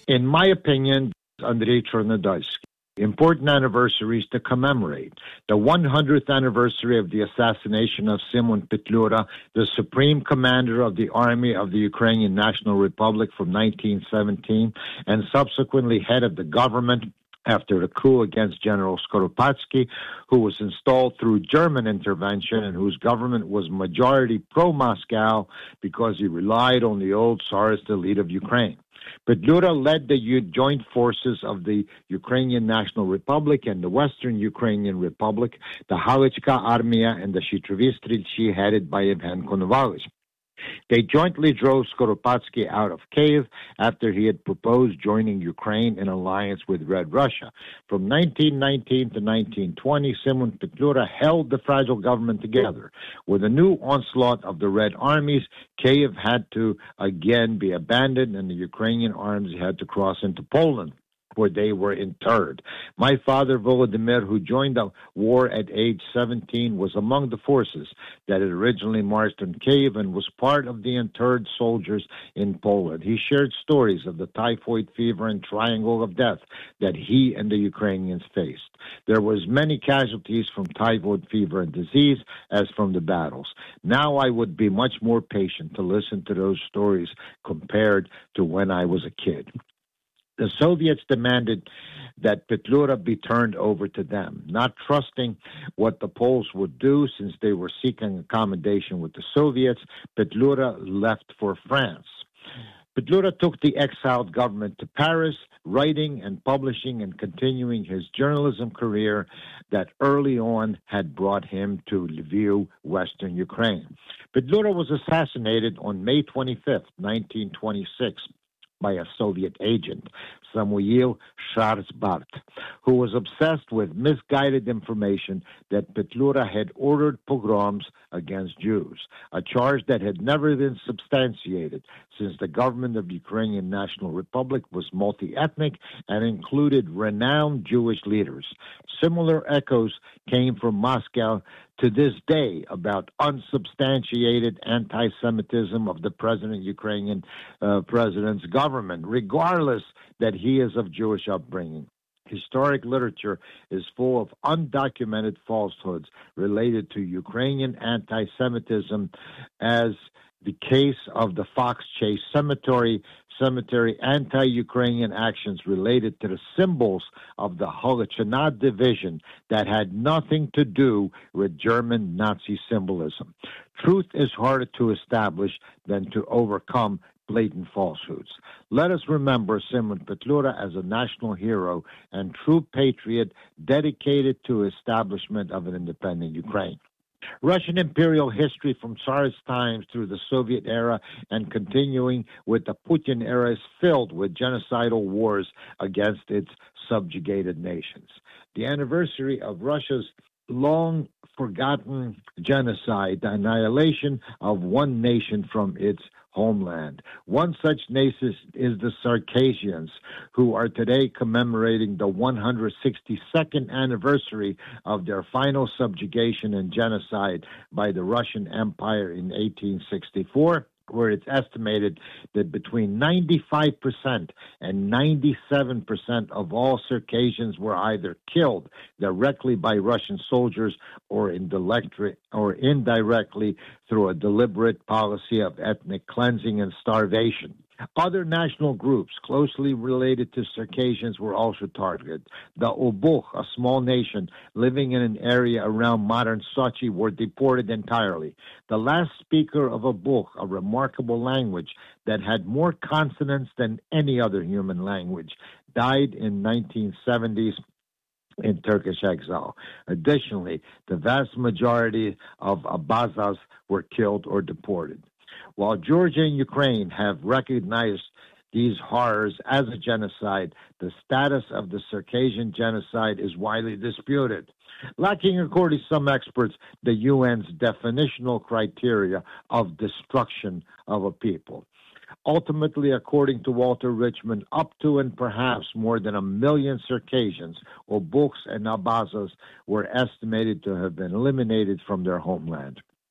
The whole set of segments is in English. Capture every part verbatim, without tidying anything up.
In my opinion, Andrei Chernodylsky, important anniversaries to commemorate. The one hundredth anniversary of the assassination of Simon Petlura, the supreme commander of the army of the Ukrainian National Republic from nineteen seventeen, and subsequently head of the government after the coup against General Skoropadsky, who was installed through German intervention and whose government was majority pro-Moscow because he relied on the old Tsarist elite of Ukraine. Petlura led the U- joint forces of the Ukrainian National Republic and the Western Ukrainian Republic, the Halichka Armia and the Shitrovy Strelchi, headed by Evhen Konovalych. They jointly drove Skoropadsky out of Kiev after he had proposed joining Ukraine in alliance with Red Russia. From nineteen nineteen to nineteen twenty, Simon Petlura held the fragile government together. With a new onslaught of the Red armies, Kiev had to again be abandoned and the Ukrainian armies had to cross into Poland, where they were interred. My father, Volodymyr, who joined the war at age seventeen, was among the forces that had originally marched on Kiev and was part of the interred soldiers in Poland. He shared stories of the typhoid fever and triangle of death that he and the Ukrainians faced. There was many casualties from typhoid fever and disease as from the battles. Now I would be much more patient to listen to those stories compared to when I was a kid. The Soviets demanded that Petlura be turned over to them, not trusting what the Poles would do since they were seeking accommodation with the Soviets. Petlura left for France. Petlura took the exiled government to Paris, writing and publishing and continuing his journalism career that early on had brought him to Lviv, Western Ukraine. Petlura was assassinated on May twenty-fifth, nineteen twenty-six, by a Soviet agent, Samuil Sharzbart, who was obsessed with misguided information that Petlura had ordered pogroms against Jews, a charge that had never been substantiated since the government of the Ukrainian National Republic was multi-ethnic and included renowned Jewish leaders. Similar echoes came from Moscow to this day about unsubstantiated anti-Semitism of the president Ukrainian uh, president's government, regardless that he is of Jewish upbringing. Historic literature is full of undocumented falsehoods related to Ukrainian anti-Semitism, as the case of the Fox Chase Cemetery, cemetery anti-Ukrainian actions related to the symbols of the Holochina division that had nothing to do with German Nazi symbolism. Truth is harder to establish than to overcome blatant falsehoods. Let us remember Simon Petlura as a national hero and true patriot dedicated to establishment of an independent Ukraine. Russian imperial history from Tsarist times through the Soviet era and continuing with the Putin era is filled with genocidal wars against its subjugated nations. The anniversary of Russia's long-forgotten genocide, the annihilation of one nation from its homeland. One such nation is the Circassians, who are today commemorating the one hundred sixty-second anniversary of their final subjugation and genocide by the Russian Empire in eighteen sixty-four, where it's estimated that between ninety-five percent and ninety-seven percent of all Circassians were either killed directly by Russian soldiers or, indirectly, or indirectly through a deliberate policy of ethnic cleansing and starvation. Other national groups closely related to Circassians were also targeted. The Obuch, a small nation living in an area around modern Sochi, were deported entirely. The last speaker of Obuch, a remarkable language that had more consonants than any other human language, died in nineteen seventies in Turkish exile. Additionally, the vast majority of Abazas were killed or deported. While Georgia and Ukraine have recognized these horrors as a genocide, the status of the Circassian genocide is widely disputed, lacking, according to some experts, the U N's definitional criteria of destruction of a people. Ultimately, according to Walter Richmond, up to and perhaps more than a million Circassians, Obuchs and Abazas, were estimated to have been eliminated from their homeland.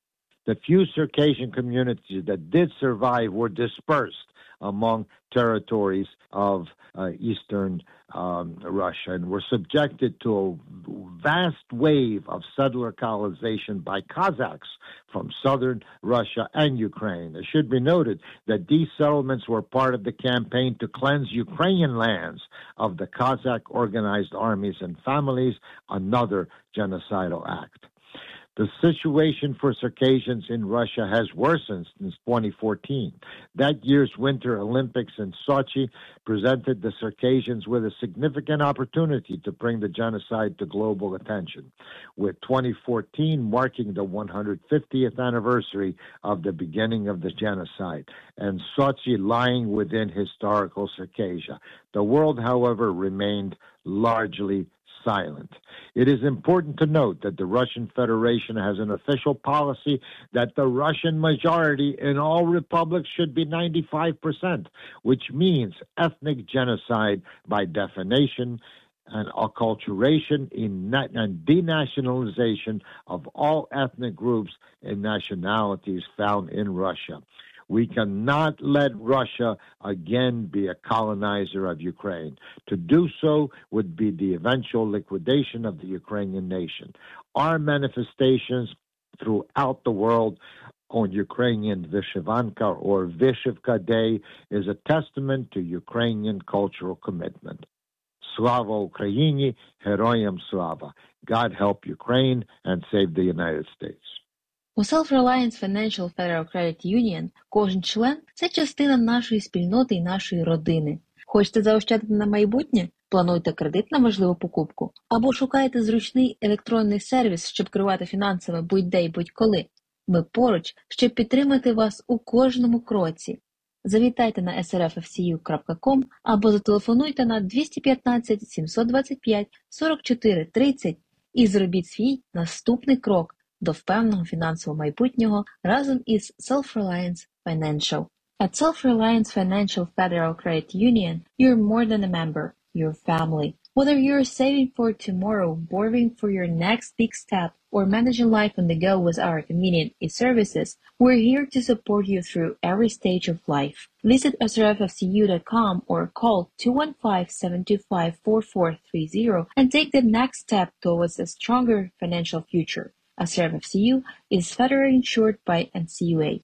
The few Circassian communities that did survive were dispersed among territories of uh, eastern um, Russia and were subjected to a vast wave of settler colonization by Kazakhs from southern Russia and Ukraine. It should be noted that these settlements were part of the campaign to cleanse Ukrainian lands of the Kazakh organized armies and families, another genocidal act. The situation for Circassians in Russia has worsened since twenty fourteen. That year's Winter Olympics in Sochi presented the Circassians with a significant opportunity to bring the genocide to global attention, with twenty fourteen marking the one hundred fiftieth anniversary of the beginning of the genocide, and Sochi lying within historical Circassia. The world, however, remained largely silent. It is important to note that the Russian Federation has an official policy that the Russian majority in all republics should be ninety-five percent, which means ethnic genocide by definition and acculturation in na- and denationalization of all ethnic groups and nationalities found in Russia. We cannot let Russia again be a colonizer of Ukraine. To do so would be the eventual liquidation of the Ukrainian nation. Our manifestations throughout the world on Ukrainian Vyshivanka or Vyshivka Day is a testament to Ukrainian cultural commitment. Slava Ukraini, Heroyam Slava. God help Ukraine and save the United States. У Self-Reliance Financial Federal Credit Union кожен член – це частина нашої спільноти і нашої родини. Хочете заощадити на майбутнє? Плануєте кредит на важливу покупку? Або шукаєте зручний електронний сервіс, щоб керувати фінансами будь-де і будь-коли? Ми поруч, щоб підтримати вас у кожному кроці. Завітайте на ес ар еф еф сі ю крапка ком або зателефонуйте на двісті п'ятнадцять сімсот двадцять п'ять сорок чотири тридцять і зробіть свій наступний крок до впевненого фінансового майбутнього разом із Self-Reliance Financial. At Self-Reliance Financial Federal Credit Union, you're more than a member, you're family. Whether you're saving for tomorrow, borrowing for your next big step, or managing life on the go with our convenient e-services, we're here to support you through every stage of life. Visit S R F F C U dot com or call two one five, seven two five, four four three zero and take the next step towards a stronger financial future. S R F F C U is federally insured by ен сі ю ей.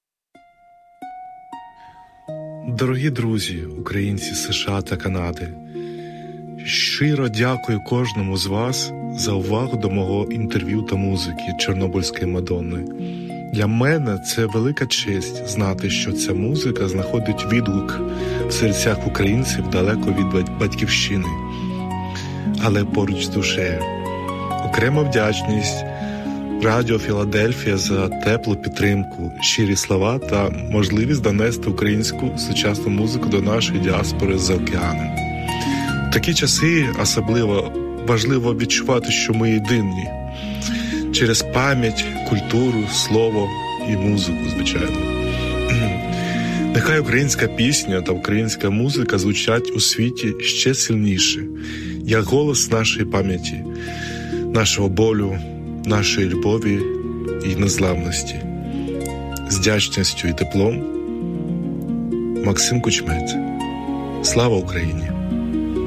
Дорогі друзі, українці США та Канади, щиро дякую кожному з вас за увагу до мого інтерв'ю та музики Чорнобильської Мадонни. Для мене це велика честь знати, що ця музика знаходить відгук в серцях українців далеко від батьківщини, але поруч з душею. Окрема вдячність Радіо Філадельфія за теплу підтримку, щирі слова та можливість донести українську сучасну музику до нашої діаспори за океаном. В такі часи особливо важливо відчувати, що ми єдині. Через пам'ять, культуру, слово і музику, звичайно. Нехай українська пісня та українська музика звучать у світі ще сильніше, як голос нашої пам'яті, нашого болю, нашої любові і незламності. З вдячністю і теплом, Максим Кучмець. Слава Україні!